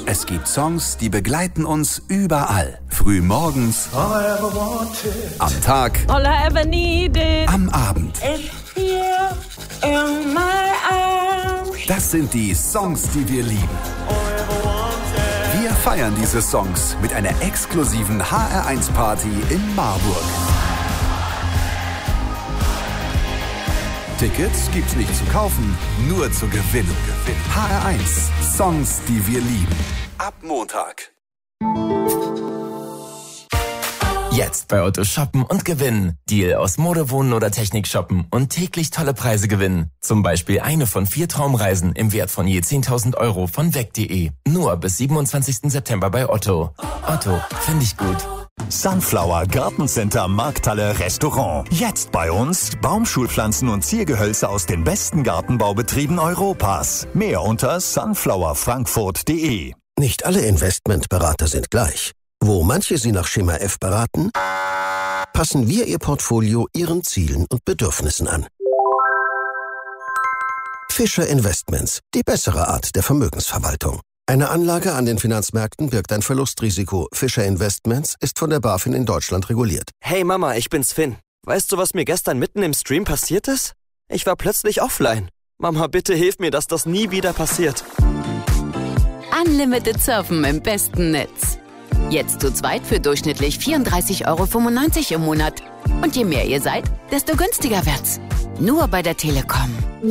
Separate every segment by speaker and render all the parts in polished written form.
Speaker 1: Es gibt Songs, die begleiten uns überall. Früh morgens, am Tag,
Speaker 2: All I ever needed.
Speaker 1: am Abend.
Speaker 2: Here in my arms.
Speaker 1: Das sind die Songs, die wir lieben. Wir feiern diese Songs mit einer exklusiven HR1-Party in Marburg. Tickets gibt's nicht zu kaufen, nur zu gewinnen. HR1, Songs, die wir lieben. Ab Montag.
Speaker 3: Jetzt bei Otto shoppen und gewinnen. Deal aus Mode, Wohnen oder Technik shoppen und täglich tolle Preise gewinnen. Zum Beispiel eine von 4 Traumreisen im Wert von je 10.000 Euro von weg.de. Nur bis 27. September bei Otto. Otto, finde ich gut.
Speaker 4: Sunflower Gartencenter Markthalle Restaurant. Jetzt bei uns Baumschulpflanzen und Ziergehölze aus den besten Gartenbaubetrieben Europas. Mehr unter sunflowerfrankfurt.de.
Speaker 5: Nicht alle Investmentberater sind gleich. Wo manche Sie nach Schema F beraten, passen wir Ihr Portfolio Ihren Zielen und Bedürfnissen an. Fischer Investments, die bessere Art der Vermögensverwaltung. Eine Anlage an den Finanzmärkten birgt ein Verlustrisiko. Fischer Investments ist von der BaFin in Deutschland reguliert.
Speaker 6: Hey Mama, ich bin's Finn. Weißt du, was mir gestern mitten im Stream passiert ist? Ich war plötzlich offline. Mama, bitte hilf mir, dass das nie wieder passiert.
Speaker 7: Unlimited Surfen im besten Netz. Jetzt zu zweit für durchschnittlich 34,95 € im Monat. Und je mehr ihr seid, desto günstiger wird's. Nur bei der Telekom.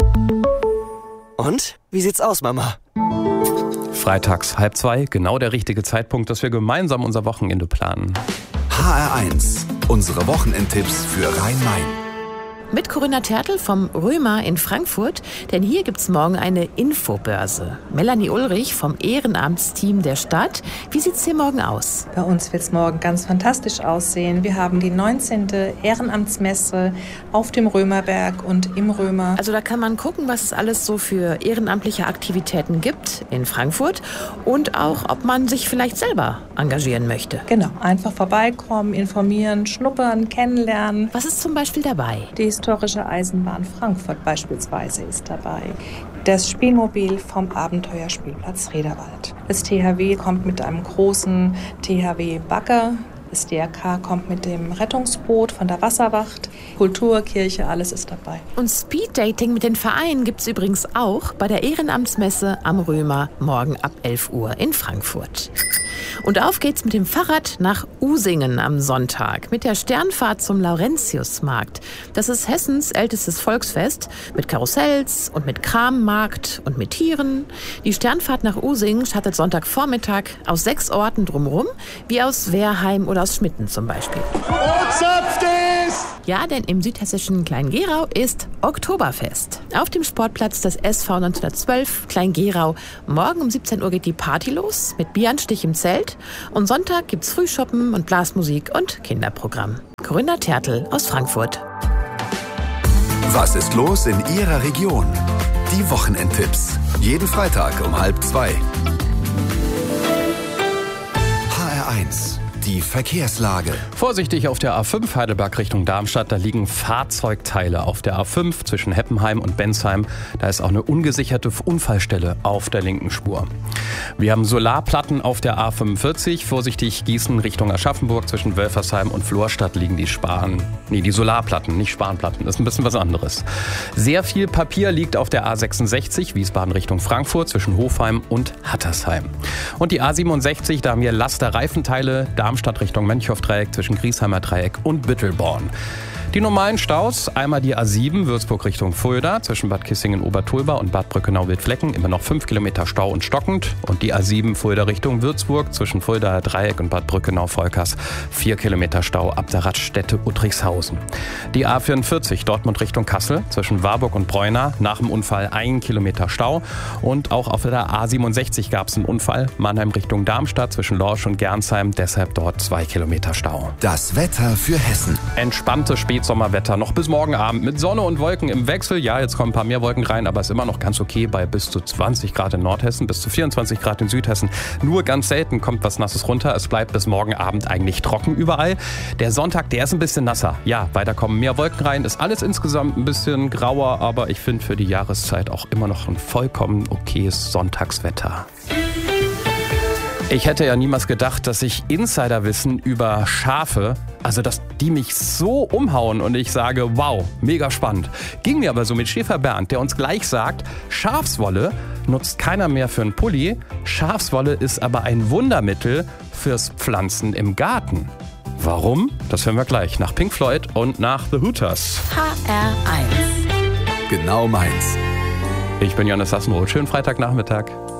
Speaker 6: Und? Wie sieht's aus, Mama?
Speaker 8: Freitags 1:30, genau der richtige Zeitpunkt, dass wir gemeinsam unser Wochenende planen.
Speaker 1: HR1, unsere Wochenendtipps für Rhein-Main.
Speaker 9: Mit Corinna Tertl vom Römer in Frankfurt, denn hier gibt's morgen eine Infobörse. Melanie Ulrich vom Ehrenamtsteam der Stadt. Wie sieht's hier morgen aus?
Speaker 10: Bei uns wird's morgen ganz fantastisch aussehen. Wir haben die 19. Ehrenamtsmesse auf dem Römerberg und im Römer.
Speaker 9: Also da kann man gucken, was es alles so für ehrenamtliche Aktivitäten gibt in Frankfurt und auch, ob man sich vielleicht selber engagieren möchte.
Speaker 10: Genau, einfach vorbeikommen, informieren, schnuppern, kennenlernen.
Speaker 9: Was ist zum Beispiel dabei?
Speaker 10: Die historische Eisenbahn Frankfurt beispielsweise ist dabei. Das Spielmobil vom Abenteuerspielplatz Rederwald. Das THW kommt mit einem großen THW-Bagger. Das DRK kommt mit dem Rettungsboot von der Wasserwacht. Kultur, Kirche, alles ist dabei.
Speaker 9: Und Speeddating mit den Vereinen gibt's übrigens auch bei der Ehrenamtsmesse am Römer morgen ab 11 Uhr in Frankfurt. Und auf geht's mit dem Fahrrad nach Usingen am Sonntag mit der Sternfahrt zum Laurentiusmarkt. Das ist Hessens ältestes Volksfest mit Karussells und mit Krammarkt und mit Tieren. Die Sternfahrt nach Usingen startet Sonntagvormittag aus 6 Orten drumherum, wie aus Wehrheim oder aus Schmitten zum Beispiel. Ja, denn im südhessischen Klein-Gerau ist Oktoberfest. Auf dem Sportplatz des SV 1912 Klein-Gerau. Morgen um 17 Uhr geht die Party los mit Bieranstich im Zelt. Und Sonntag gibt's Frühschoppen und Blasmusik und Kinderprogramm. Corinna Tertl aus Frankfurt.
Speaker 1: Was ist los in Ihrer Region? Die Wochenendtipps. Jeden Freitag um 1:30. HR1. Die Verkehrslage.
Speaker 8: Vorsichtig auf der A5 Heidelberg Richtung Darmstadt, da liegen Fahrzeugteile auf der A5 zwischen Heppenheim und Bensheim. Da ist auch eine ungesicherte Unfallstelle auf der linken Spur. Wir haben Solarplatten auf der A45, vorsichtig Gießen Richtung Aschaffenburg, zwischen Wölfersheim und Florstadt liegen die Solarplatten, nicht Spanplatten, das ist ein bisschen was anderes. Sehr viel Papier liegt auf der A66, Wiesbaden Richtung Frankfurt, zwischen Hofheim und Hattersheim. Und die A67, da haben wir Laster-Reifenteile, Darmstadt Richtung Mönchhoff-Dreieck, zwischen Griesheimer Dreieck und Büttelborn. Die normalen Staus, einmal die A7 Würzburg Richtung Fulda, zwischen Bad Kissingen-Obertulba und Bad Brückenau-Wildflecken, immer noch 5 Kilometer Stau und stockend. Und die A7 Fulda Richtung Würzburg, zwischen Fuldaer Dreieck und Bad Brückenau-Volkers, 4 Kilometer Stau ab der Raststätte Uttrichshausen. Die A44 Dortmund Richtung Kassel, zwischen Warburg und Bräuna, nach dem Unfall 1 Kilometer Stau. Und auch auf der A67 gab es einen Unfall, Mannheim Richtung Darmstadt, zwischen Lorsch und Gernsheim, deshalb dort 2 Kilometer Stau.
Speaker 1: Das Wetter für Hessen.
Speaker 8: Entspannte Spätsommerwetter noch bis morgen Abend mit Sonne und Wolken im Wechsel. Ja, jetzt kommen ein paar mehr Wolken rein, aber ist immer noch ganz okay bei bis zu 20 Grad in Nordhessen, bis zu 24 Grad in Südhessen. Nur ganz selten kommt was Nasses runter. Es bleibt bis morgen Abend eigentlich trocken überall. Der Sonntag, der ist ein bisschen nasser. Ja, weiter kommen mehr Wolken rein. Ist alles insgesamt ein bisschen grauer, aber ich finde für die Jahreszeit auch immer noch ein vollkommen okayes Sonntagswetter. Ich hätte ja niemals gedacht, dass ich Insiderwissen über Schafe, also dass die mich so umhauen und ich sage, wow, mega spannend. Ging mir aber so mit Schäfer Bernd, der uns gleich sagt, Schafswolle nutzt keiner mehr für einen Pulli, Schafswolle ist aber ein Wundermittel fürs Pflanzen im Garten. Warum? Das hören wir gleich nach Pink Floyd und nach The Hooters.
Speaker 7: HR1.
Speaker 1: Genau meins.
Speaker 8: Ich bin Johannes Sassenroth. Schönen Freitagnachmittag.